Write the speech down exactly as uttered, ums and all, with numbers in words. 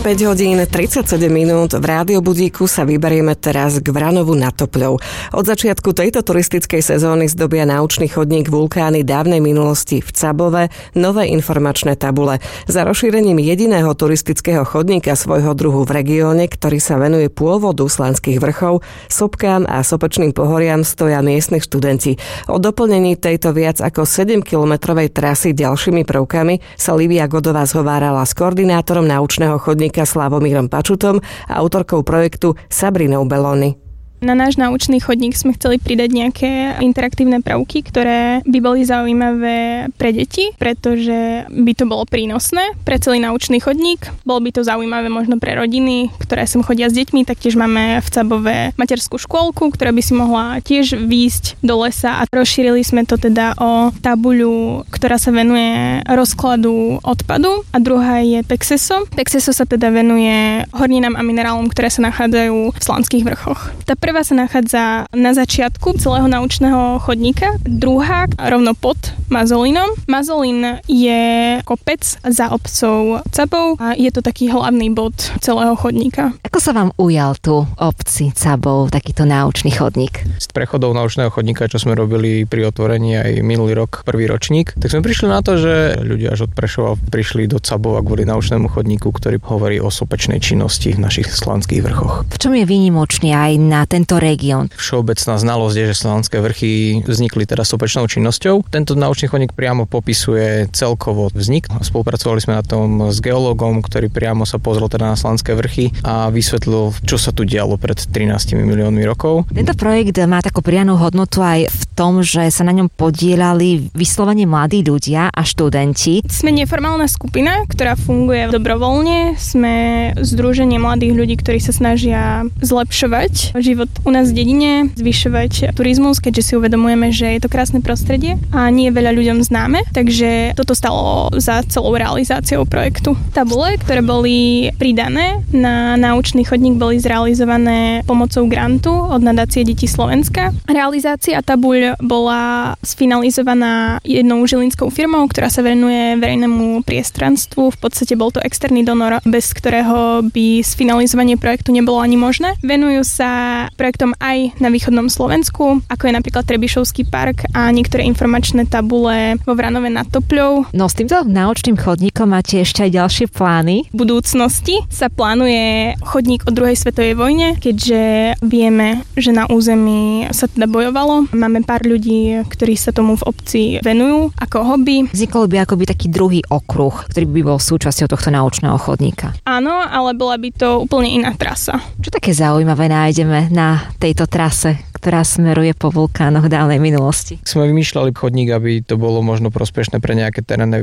päť hodín tridsaťsedem minút. V rádiobudíku sa vyberieme teraz k Vranovu nad Topľou. Od začiatku tejto turistickej sezóny zdobia naučný chodník vulkány dávnej minulosti v Cabove nové informačné tabule. Za rozšírením jediného turistického chodníka svojho druhu v regióne, ktorý sa venuje pôvodu Slanských vrchov, sopkám a sopečným pohoriam, stoja miestni študenti. O doplnení tejto viac ako sedemkilometrovej trasy ďalšími prvkami sa Lívia Godová zhovárala s koordinátorom naučného chodníka Slavomírom Pačutom a autorkou projektu Sabrinou Belloni. Na náš naučný chodník sme chceli pridať nejaké interaktívne prvky, ktoré by boli zaujímavé pre deti, pretože by to bolo prínosné pre celý naučný chodník. Bolo by to zaujímavé možno pre rodiny, ktoré sem chodia s deťmi. Taktiež máme v Cabove materskú škôlku, ktorá by si mohla tiež výjsť do lesa, a rozšírili sme to teda o tabuľu, ktorá sa venuje rozkladu odpadu, a druhá je Pexeso. Pexeso sa teda venuje horninám a minerálom, ktoré sa nachádzajú v Slanských vrchoch. Tá prvá sa nachádza na začiatku celého naučného chodníka, druhá rovno pod Mazolínom. Mazolín je kopec za obcov Cabov a je to taký hlavný bod celého chodníka. Ako sa vám ujal tu obci Cabov takýto naučný chodník? Z prechodov naučného chodníka, čo sme robili pri otvorení aj minulý rok, prvý ročník, tak sme prišli na to, že ľudia až od Prešova prišli do Cabova kvôli naučnému chodníku, ktorý hovorí o sopečnej činnosti v našich Slanských vrchoch. V čom je výnimočný aj na tento región? Všeobecná znalosť je, že Slanské vrchy vznikli teda sopečnou činnosťou. Tento naučný chodník priamo popisuje celkovo vznik. Spolupracovali sme na tom s geológom, ktorý priamo sa pozrel teda na Slanské vrchy a vysvetlil, čo sa tu dialo pred trinástimi miliónmi rokov. Tento projekt má takú pridanú hodnotu aj v tom, že sa na ňom podieľali vyslovene mladí ľudia a študenti. Sme neformálna skupina, ktorá funguje dobrovoľne. Sme združenie mladých ľudí, ktorí sa snažia zlepšovať život u nás v dedine, zvyšovať turizmus, keďže si uvedomujeme, že je to krásne prostredie a nie veľa ľuďom známe, takže toto stalo za celou realizáciou projektu. Tabule, ktoré boli pridané na naučný chodník, boli zrealizované pomocou grantu od nadácie Deti Slovenska. Realizácia tabuľ bola sfinalizovaná jednou žilinskou firmou, ktorá sa venuje verejnému priestranstvu. V podstate bol to externý donor, bez ktorého by sfinalizovanie projektu nebolo ani možné. Venujú sa projektom aj na východnom Slovensku, ako je napríklad Trebišovský park a niektoré informačné tabule vo Vranove nad Topľou. No s týmto naučným chodníkom máte ešte aj ďalšie plány? V budúcnosti sa plánuje chodník o druhej svetovej vojne, keďže vieme, že na území sa teda bojovalo. Máme pár ľudí, ktorí sa tomu v obci venujú ako hobby. Vznikol by akoby taký druhý okruh, ktorý by bol súčasťou tohto naučného chodníka. Áno, ale bola by to úplne iná trasa. Čo také zaujímavé nájdeme na tejto trase, ktorá smeruje po vulkánoch dávnej minulosti? Sme vymýšľali chodník, aby to bolo možno prospešné pre nejaké terénne